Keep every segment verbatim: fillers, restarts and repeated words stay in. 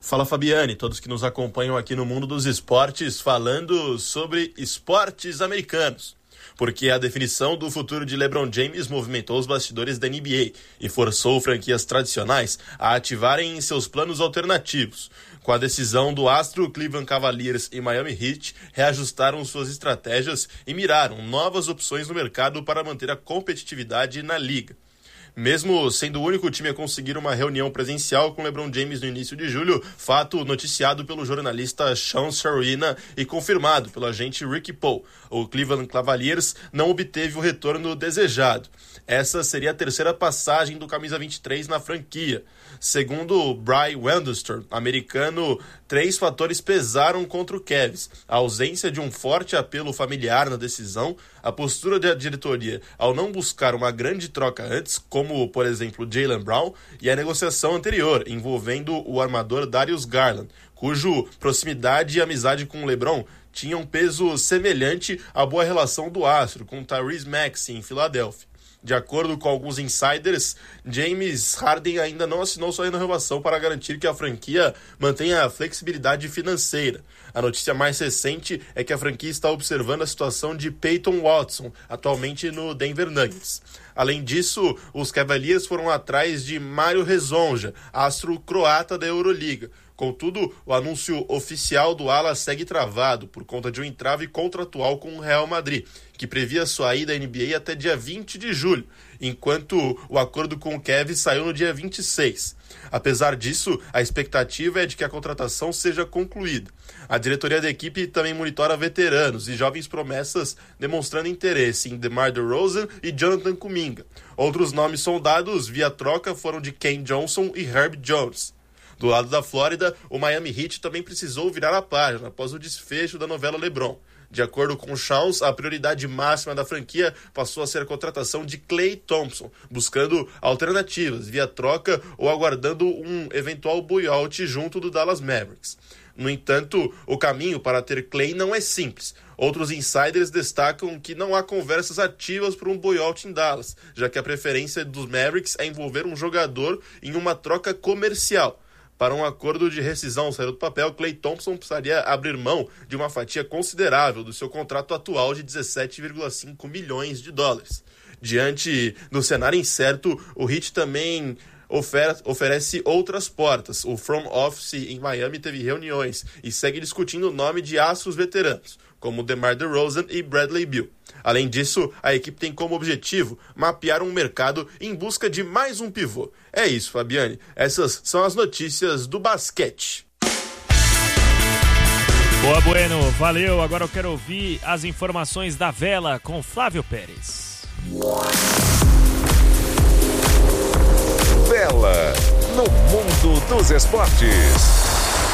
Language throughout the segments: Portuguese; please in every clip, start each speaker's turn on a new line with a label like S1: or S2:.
S1: Fala Fabiane, todos que nos acompanham aqui no Mundo dos Esportes, falando sobre esportes americanos. Porque a definição do futuro de LeBron James movimentou os bastidores da N B A e forçou franquias tradicionais a ativarem seus planos alternativos. Com a decisão do astro, Cleveland Cavaliers e Miami Heat reajustaram suas estratégias e miraram novas opções no mercado para manter a competitividade na liga. Mesmo sendo o único time a conseguir uma reunião presencial com LeBron James no início de julho, fato noticiado pelo jornalista Sean Serena e confirmado pelo agente Ricky Paul, o Cleveland Cavaliers não obteve o retorno desejado. Essa seria a terceira passagem do camisa vinte e três na franquia. Segundo Brian Wendster, americano, três fatores pesaram contra o Cavs: a ausência de um forte apelo familiar na decisão, a postura da diretoria ao não buscar uma grande troca antes, como, por exemplo, Jaylen Brown, e a negociação anterior, envolvendo o armador Darius Garland, cujo proximidade e amizade com o LeBron tinham um peso semelhante à boa relação do astro com Tyrese Maxey em Filadélfia. De acordo com alguns insiders, James Harden ainda não assinou sua renovação para garantir que a franquia mantenha a flexibilidade financeira. A notícia mais recente é que a franquia está observando a situação de Peyton Watson, atualmente no Denver Nuggets. Além disso, os Cavaliers foram atrás de Mário Hezonja, astro croata da Euroliga. Contudo, o anúncio oficial do ala segue travado por conta de um entrave contratual com o Real Madrid, que previa sua ida à N B A até dia vinte de julho, enquanto o acordo com o Cavs saiu no dia vinte e seis. Apesar disso, a expectativa é de que a contratação seja concluída. A diretoria da equipe também monitora veteranos e jovens promessas, demonstrando interesse em DeMar DeRozan e Jonathan Kuminga. Outros nomes sondados via troca foram de Ken Johnson e Herb Jones. Do lado da Flórida, o Miami Heat também precisou virar a página após o desfecho da novela LeBron. De acordo com o Shams, a prioridade máxima da franquia passou a ser a contratação de Klay Thompson, buscando alternativas via troca ou aguardando um eventual buyout junto do Dallas Mavericks. No entanto, o caminho para ter Klay não é simples. Outros insiders destacam que não há conversas ativas para um buyout em Dallas, já que a preferência dos Mavericks é envolver um jogador em uma troca comercial. Para um acordo de rescisão sair do papel, Klay Thompson precisaria abrir mão de uma fatia considerável do seu contrato atual de dezessete vírgula cinco milhões de dólares. Diante do cenário incerto, o Heat também ofer- oferece outras portas. O front office em Miami teve reuniões e segue discutindo o nome de astros veteranos, como DeMar DeRozan e Bradley Beal. Além disso, a equipe tem como objetivo mapear um mercado em busca de mais um pivô. É isso, Fabiane. Essas são as notícias do basquete.
S2: Boa, Bueno. Valeu. Agora eu quero ouvir as informações da Vela com Flávio Pérez.
S3: Vela no Mundo dos Esportes.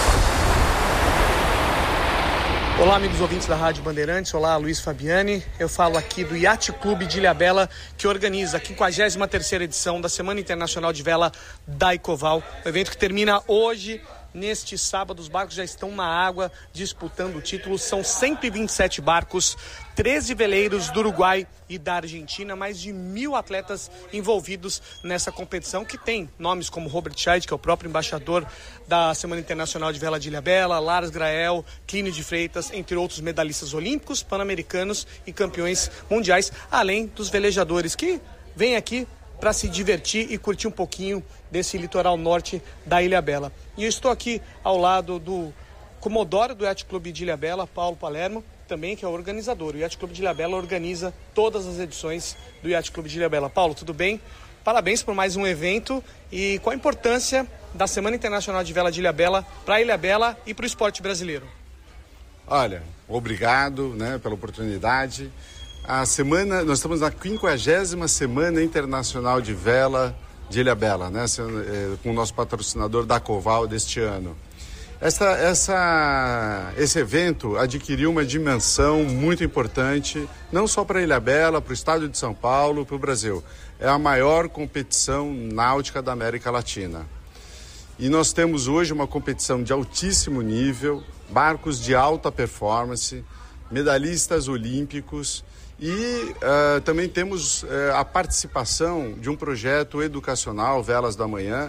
S4: Olá, amigos ouvintes da Rádio Bandeirantes. Olá, Luiz Fabiani. Eu falo aqui do Yacht Clube de Ilhabela, que organiza a quinquagésima terceira edição da Semana Internacional de Vela da Icoval. Um evento que termina hoje. Neste sábado, os barcos já estão na água disputando o título. São cento e vinte e sete barcos, treze veleiros do Uruguai e da Argentina, mais de mil atletas envolvidos nessa competição, que tem nomes como Robert Scheid, que é o próprio embaixador da Semana Internacional de Vela de Ilhabela, Lars Grael, Clínio de Freitas, entre outros medalhistas olímpicos, pan-americanos e campeões mundiais, além dos velejadores que vêm aqui para se divertir e curtir um pouquinho desse litoral norte da Ilhabela. E eu estou aqui ao lado do comodoro do Yacht Clube de Ilhabela, Paulo Palermo, também que é o organizador. O Yacht Clube de Ilhabela organiza todas as edições do Yacht Clube de Ilhabela. Paulo, tudo bem? Parabéns por mais um evento. E qual a importância da Semana Internacional de Vela de Ilhabela para a Ilhabela e para o esporte brasileiro?
S5: Olha, obrigado, né, pela oportunidade. A semana, nós estamos na quinquagésima Semana Internacional de Vela de Ilhabela, né, com o nosso patrocinador da Coval deste ano. Essa, essa, esse evento adquiriu uma dimensão muito importante, não só para Ilhabela, para o estado de São Paulo, para o Brasil. É a maior competição náutica da América Latina. E nós temos hoje uma competição de altíssimo nível, barcos de alta performance, medalhistas olímpicos. E uh, também temos uh, a participação de um projeto educacional, Velas da Manhã,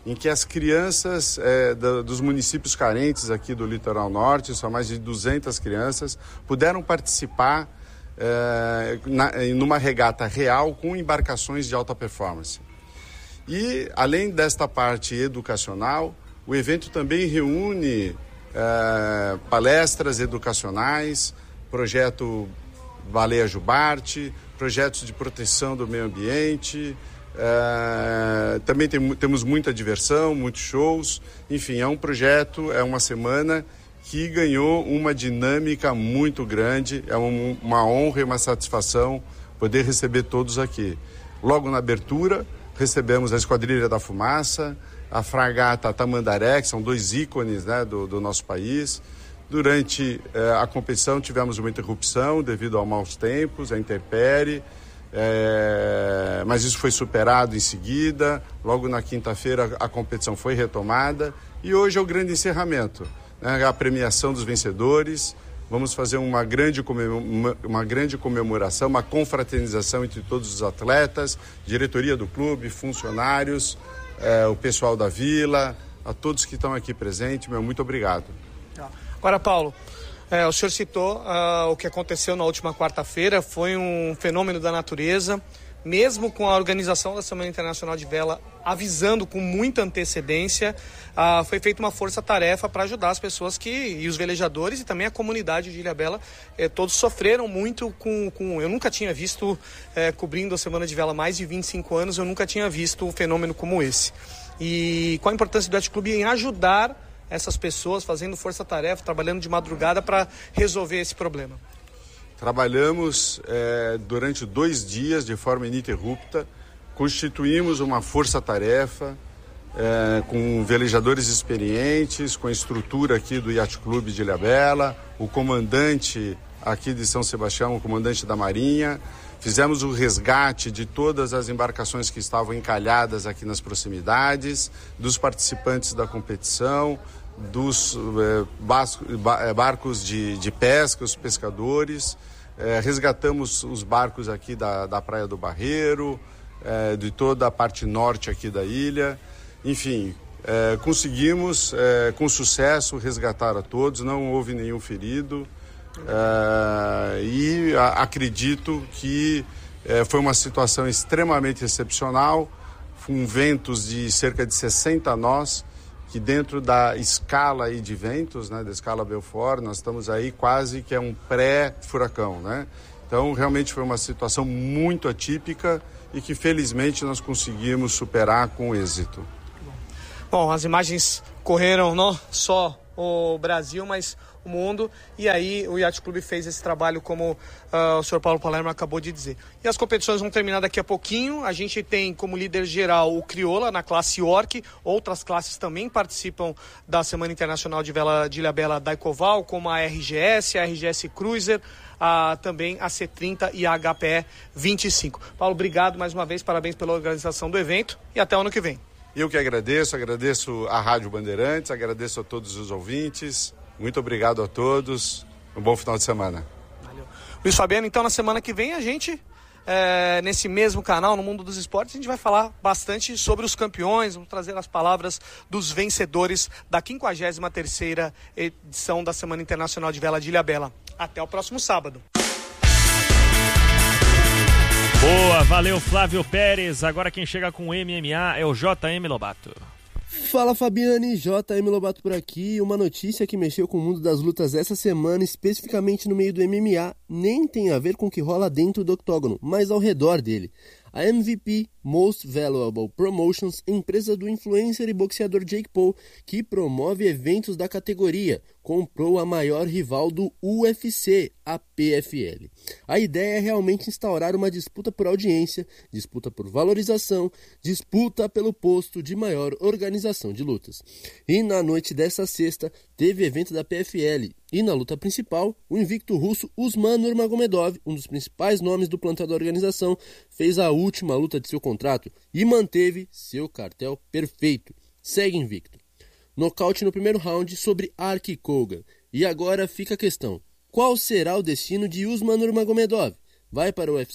S5: em que as crianças é, da, dos municípios carentes aqui do Litoral Norte, são mais de duzentas crianças, puderam participar é, na, numa regata real com embarcações de alta performance. E, além desta parte educacional, o evento também reúne é, palestras educacionais, projeto Baleia Jubarte, projetos de proteção do meio ambiente. É, também tem, temos muita diversão, muitos shows, enfim, é um projeto, é uma semana que ganhou uma dinâmica muito grande, é um, uma honra e uma satisfação poder receber todos aqui. Logo na abertura, recebemos a Esquadrilha da Fumaça, a Fragata Tamandaré, que são dois ícones, né, do, do nosso país. Durante eh, a competição tivemos uma interrupção devido a maus tempos, a intempérie, É, mas isso foi superado em seguida. Logo na quinta-feira a competição foi retomada e hoje é o grande encerramento, né? A premiação dos vencedores. Vamos fazer uma grande, uma, uma grande comemoração, uma confraternização entre todos os atletas, diretoria do clube, funcionários, é, o pessoal da vila, a todos que estão aqui presentes. Meu, muito obrigado.
S4: Agora, Paulo, É, o senhor citou uh, o que aconteceu na última quarta-feira, foi um fenômeno da natureza, mesmo com a organização da Semana Internacional de Vela avisando com muita antecedência, uh, foi feita uma força-tarefa para ajudar as pessoas que, e os velejadores e também a comunidade de Ilhabela, eh, todos sofreram muito com, com... Eu nunca tinha visto, eh, cobrindo a Semana de Vela há mais de vinte e cinco anos, eu nunca tinha visto um fenômeno como esse. E qual a importância do Yacht Club em ajudar essas pessoas, fazendo força-tarefa, trabalhando de madrugada para resolver esse problema?
S5: Trabalhamos é, durante dois dias de forma ininterrupta, constituímos uma força-tarefa é, com velejadores experientes, com a estrutura aqui do Yacht Club de Ilhabela, o comandante aqui de São Sebastião, o comandante da Marinha. Fizemos o resgate de todas as embarcações que estavam encalhadas aqui nas proximidades, dos participantes da competição, dos eh, basco, barcos de, de pesca, os pescadores. Eh, resgatamos os barcos aqui da, da Praia do Barreiro, eh, de toda a parte norte aqui da ilha. Enfim, eh, conseguimos eh, com sucesso resgatar a todos, não houve nenhum ferido. Uh, e a, acredito que uh, foi uma situação extremamente excepcional, com ventos de cerca de sessenta nós, que dentro da escala aí de ventos, né, da escala Belfort, nós estamos aí quase que é um pré-furacão, né? Então realmente foi uma situação muito atípica e que felizmente nós conseguimos superar com êxito.
S4: Bom, as imagens correram não só o Brasil, mas o mundo, e aí o Yacht Club fez esse trabalho como uh, o senhor Paulo Palermo acabou de dizer. E as competições vão terminar daqui a pouquinho. A gente tem como líder geral o Crioula na classe York, outras classes também participam da Semana Internacional de Vela de Ilhabela Daicoval, como a R G S, a R G S Cruiser, a, também a C trinta e a H P E vinte e cinco. Paulo, obrigado mais uma vez, parabéns pela organização do evento e até o ano que vem.
S5: Eu que agradeço, agradeço a Rádio Bandeirantes, agradeço a todos os ouvintes. Muito obrigado a todos. Um bom final de semana.
S4: Valeu. Luiz Fabiano, então na semana que vem a gente, é, nesse mesmo canal, no Mundo dos Esportes, a gente vai falar bastante sobre os campeões, vamos trazer as palavras dos vencedores da quinquagésima terceira edição da Semana Internacional de Vela de Ilhabela. Até o próximo sábado.
S2: Boa, valeu Flávio Pérez. Agora quem chega com o M M A é o J M Lobato.
S6: Fala Fabiane, J M Lobato por aqui. Uma notícia que mexeu com o mundo das lutas essa semana, especificamente no meio do M M A, nem tem a ver com o que rola dentro do octógono, mas ao redor dele. A M V P, Most Valuable Promotions, empresa do influencer e boxeador Jake Paul, que promove eventos da categoria, comprou a maior rival do U F C, a P F L. A ideia é realmente instaurar uma disputa por audiência, disputa por valorização, disputa pelo posto de maior organização de lutas. E na noite dessa sexta, teve evento da P F L, e na luta principal, o invicto russo Usman Nurmagomedov, um dos principais nomes do plantão da organização, fez a última luta de seu contrato e manteve seu cartel perfeito. Segue invicto. Nocaute no primeiro round sobre Arki Kogan. E agora fica a questão: qual será o destino de Usman Nurmagomedov? Vai para o U F C?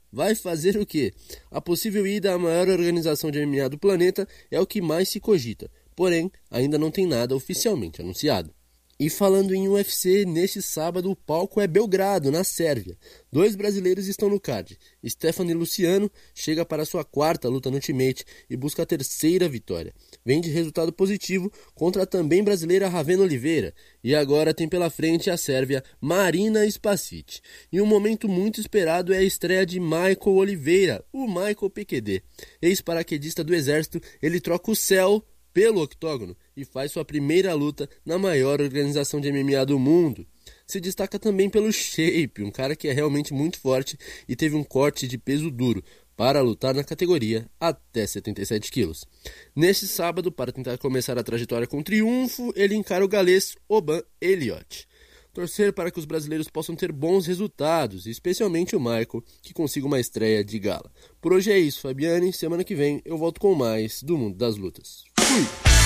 S6: Vai fazer o quê? A possível ida à maior organização de M M A do planeta é o que mais se cogita, porém, ainda não tem nada oficialmente anunciado. E falando em U F C, neste sábado o palco é Belgrado, na Sérvia. Dois brasileiros estão no card. Stephanie Luciano chega para sua quarta luta no Ultimate e busca a terceira vitória. Vem de resultado positivo contra a também brasileira Ravena Oliveira. E agora tem pela frente a sérvia Marina Spasic. E um momento muito esperado é a estreia de Michael Oliveira, o Michael P Q D. Ex-paraquedista do Exército, ele troca o céu pelo octógono e faz sua primeira luta na maior organização de M M A do mundo. Se destaca também pelo shape, um cara que é realmente muito forte e teve um corte de peso duro para lutar na categoria até setenta e sete quilos. Neste sábado, para tentar começar a trajetória com triunfo, ele encara o galês Oban Elliott. Torcer para que os brasileiros possam ter bons resultados, especialmente o Michael, que consiga uma estreia de gala. Por hoje é isso, Fabiane. Semana que vem eu volto com mais do Mundo das Lutas. Fui!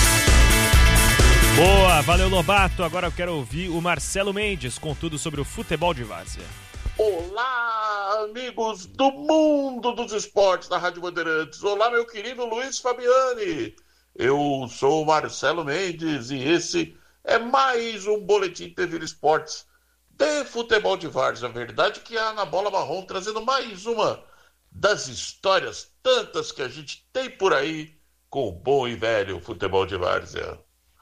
S2: Boa, valeu Lobato. Agora eu quero ouvir o Marcelo Mendes com tudo sobre o futebol de várzea.
S7: Olá, amigos do Mundo dos Esportes da Rádio Bandeirantes. Olá, meu querido Luiz Fabiani. Eu sou o Marcelo Mendes e esse é mais um Boletim T V Esportes de futebol de várzea. A verdade que a Ana Bola Marrom trazendo mais uma das histórias tantas que a gente tem por aí com o bom e velho futebol de várzea.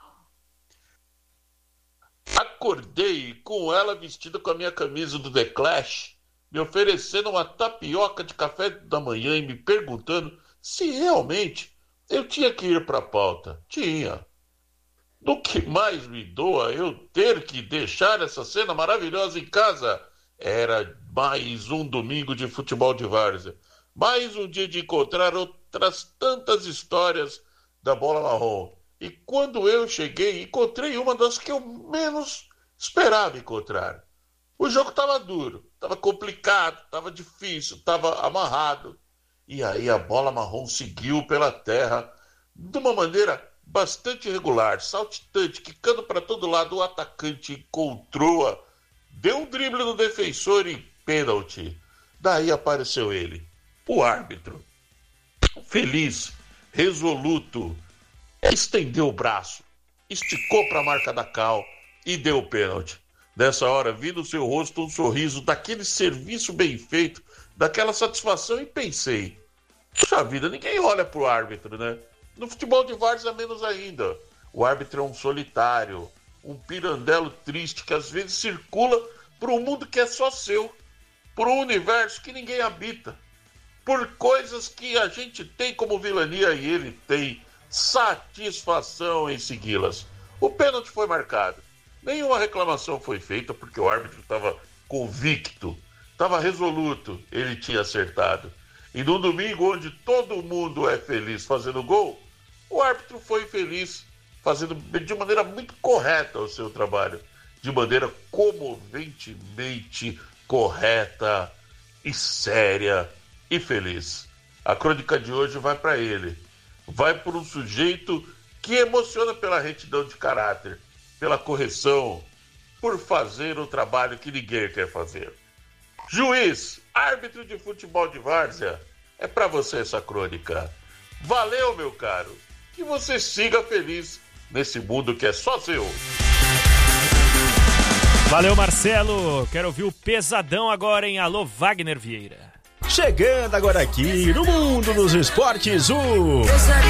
S7: Acordei com ela vestida com a minha camisa do The Clash, me oferecendo uma tapioca de café da manhã e me perguntando se realmente eu tinha que ir para a pauta. Tinha. Do que mais me doa eu ter que deixar essa cena maravilhosa em casa. Era mais um domingo de futebol de várzea. Mais um dia de encontrar outras tantas histórias da bola marrom. E quando eu cheguei, encontrei uma das que eu menos esperava encontrar. O jogo estava duro, estava complicado, estava difícil, estava amarrado. E aí a bola marrom seguiu pela terra de uma maneira bastante irregular, saltitante, quicando para todo lado. O atacante encontrou-a, deu um drible no defensor e pênalti. Daí apareceu ele, o árbitro. Feliz, resoluto, estendeu o braço, esticou para a marca da cal e deu o pênalti. Nessa hora, vi no seu rosto um sorriso daquele serviço bem feito, daquela satisfação e pensei, puxa vida, ninguém olha pro árbitro, né? No futebol de várzea menos ainda. O árbitro é um solitário, um pirandelo triste que às vezes circula por um mundo que é só seu, por um universo que ninguém habita, por coisas que a gente tem como vilania e ele tem satisfação em segui-las. O pênalti foi marcado. Nenhuma reclamação foi feita porque o árbitro estava convicto, estava resoluto, ele tinha acertado. E no domingo, onde todo mundo é feliz fazendo gol, o árbitro foi feliz fazendo de maneira muito correta o seu trabalho, de maneira comoventemente correta e séria e feliz. A crônica de hoje vai para ele. Vai por um sujeito que emociona pela retidão de caráter, pela correção, por fazer o trabalho que ninguém quer fazer. Juiz, árbitro de futebol de várzea, é para você essa crônica. Valeu, meu caro. Que você siga feliz nesse mundo que é só seu.
S2: Valeu, Marcelo. Quero ouvir o Pesadão agora em Alô Wagner Vieira.
S8: Chegando agora aqui no Mundo dos Esportes, o